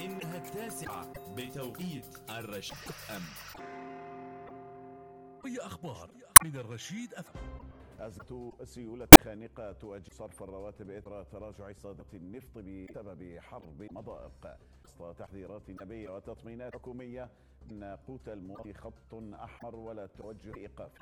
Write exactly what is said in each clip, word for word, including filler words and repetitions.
إنها التاسعة بتوقيت الرشيد أم. هي أخبار من الرشيد أف. أزمة السيولة خانقة تؤجل صرف الرواتب إثر تراجع صادرة النفط بسبب حرب مضائق وسط تحذيرات نبية وتطمينات حكومية أن قوت المواطن خط أحمر ولا توجه إيقافه.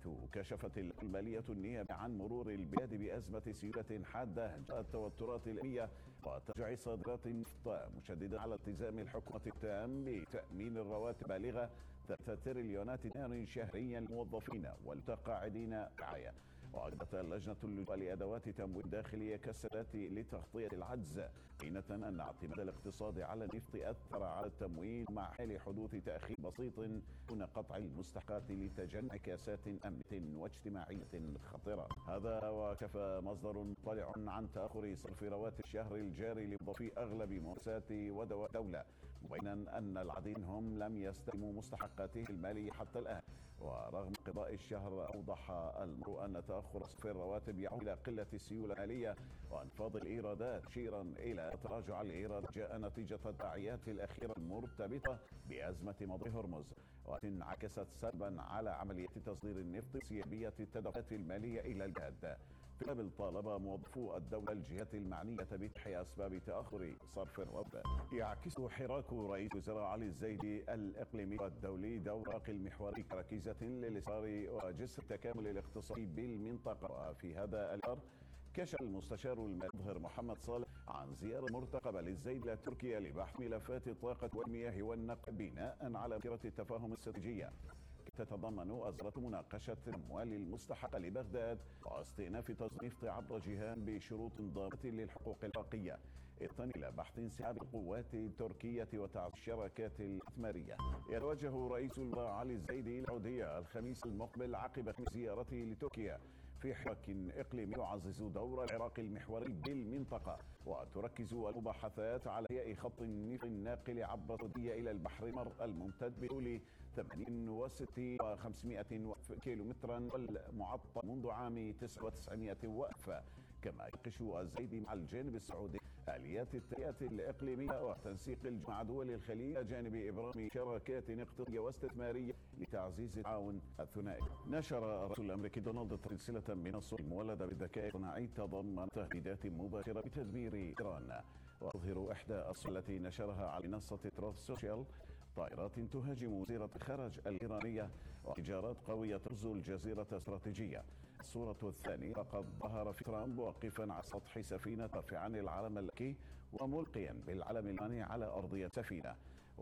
كشفت المالية النيابة عن مرور البلاد بأزمة سيولة حادة جاءت التوترات الأمنية وتراجع صادرات النفط، مشددا على التزام الحكومة التام بتأمين الرواتب بالغة ثلاثة تريليونات دينار شهريا للموظفين والمتقاعدين رعاية. وأعدت اللجنة اللجوء لأدوات تمويل داخلية كالسدات لتغطية العجز، بينة أن اعتماد الاقتصاد على النفط أثر على التمويل مع حال حدوث تأخير بسيط دون قطع المستحقات لتجنب انعكاسات أمنية واجتماعية خطيرة. هذا وكفى مصدر مطلع عن تأخر صرف رواتب الشهر الجاري لموظفي أغلب مؤسسات ودوائر الدولة، مبينا أن العديد منهم لم يستلموا مستحقاته المالية حتى الآن. ورغم قضاء الشهر أوضح المرء أن تأخر صرف الرواتب يعود إلى قلة السيولة المالية وانخفاض الإيرادات، مشيرا إلى تراجع الإيراد جاء نتيجة التداعيات الأخيرة المرتبطة بأزمة مضيق هرمز، وانعكست سلبا على عملية تصدير النفط سيابية التدفقات المالية إلى البلاد. في المقابل طالب موظفو الدولة الجهات المعنية بتحقيق أسباب تأخر صرف الرواتب. يعكس حراك رئيس الوزراء علي الزيدي الإقليمي والدولي دور المحوري كركيزة للإصرار وجسر التكامل الاقتصادي بالمنطقة. وفي هذا الإطار كشف المستشار المظهر محمد صالح عن زيارة مرتقبة للزيد إلى تركيا لبحث ملفات الطاقة والمياه والنقل بناء على فكرة التفاهم الاستراتيجية تتضمن أزرة مناقشة الأموال المستحقة لبغداد واستئناف تصنيف عبر جهان بشروط ضابطة للحقوق العراقية، إضافة إلى بحث انسحاب القوات التركية وتعزيز الشراكات الاستثمارية. يتوجه رئيس الوزراء علي الزيدي إلى السعودية الخميس المقبل عقب زيارته لتركيا في حراك إقليمي يعزز دور العراق المحوري بالمنطقة، وتركز المباحثات على إحياء خط النفط الناقل عبر السعودية إلى البحر الأحمر الممتد بطول ثمانية وستين وخمسمائة كيلومترا والمعطل منذ عام تسعة وتسعمائة وألف. كما يناقش الزيدي مع الجانب السعودي آليات التنمية الإقليمية وتنسيق مع دول الخليج جانب إبرام شراكات اقتصادية واستثمارية لتعزيز التعاون الثنائي. نشر الرئيس الأمريكي دونالد ترامب سلسلة من الصور المولدة بالذكاء الصناعي تضمن تهديدات مباشرة بتدمير إيران. وتظهر إحدى الصور التي نشرها على منصة تروث سوشيال طائرات تهاجم وزيرة الخارج الإيرانية وتجارات قوية تغزو الجزيرة استراتيجية. الصورة الثانية فقد ظهر في ترامب واقفا على سطح سفينة رافعا العلم الأمريكي وملقيا بالعلم الإيراني على أرضية سفينة.